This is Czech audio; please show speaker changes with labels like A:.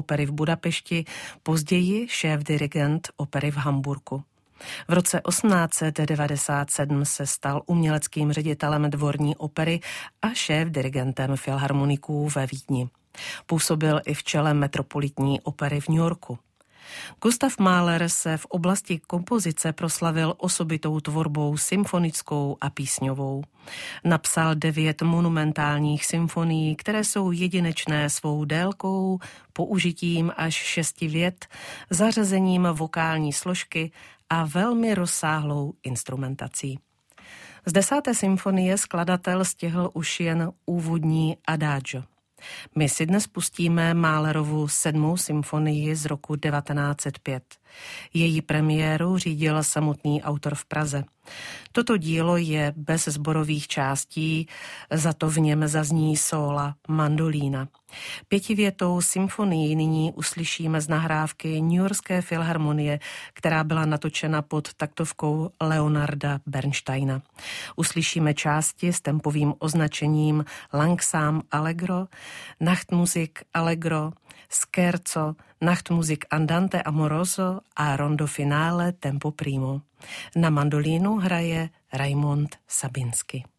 A: opery v Budapešti, později šéf-dirigent opery v Hamburku. V roce 1897 se stal uměleckým ředitelem dvorní opery a šéf-dirigentem filharmoniků ve Vídni. Působil i v čele metropolitní opery v New Yorku. Gustav Mahler se v oblasti kompozice proslavil osobitou tvorbou symfonickou a písňovou. Napsal 9 monumentálních symfonií, které jsou jedinečné svou délkou, použitím až 6 vět, zařazením vokální složky a velmi rozsáhlou instrumentací. Z 10. symfonie skladatel stihl už jen úvodní adagio. My si dnes pustíme Mahlerovu 7. symfonii z roku 1905. Její premiéru řídil samotný autor v Praze. Toto dílo je bez sborových částí, za to v něm zazní sóla mandolína. 5větou symfonii nyní uslyšíme z nahrávky Newyorské filharmonie, která byla natočena pod taktovkou Leonarda Bernsteina. Uslyšíme části s tempovým označením Langsam Allegro, Nachtmusik Allegro, Scherzo, Nachtmusik Andante Amoroso a Rondo Finale Tempo Primo. Na mandolínu hraje Raimond Sabinsky.